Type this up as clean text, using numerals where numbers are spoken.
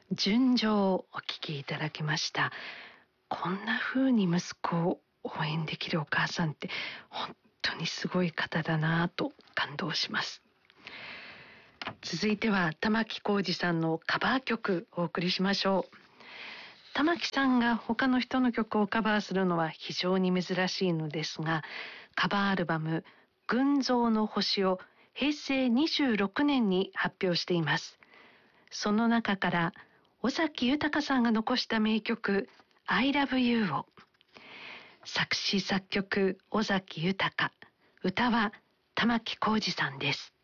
純情をお聞きいただきました。こんな風に息子を応援できるお母さんって本当にすごい方だなと感動します。続いては玉置浩二さんのカバー曲をお送りしましょう。玉置さんが他の人の曲をカバーするのは非常に珍しいのですが、カバーアルバム群像の星を平成26年に発表しています。その中から尾崎豊さんが残した名曲 I Love You を、作詞作曲尾崎豊、歌は玉置浩二さんです。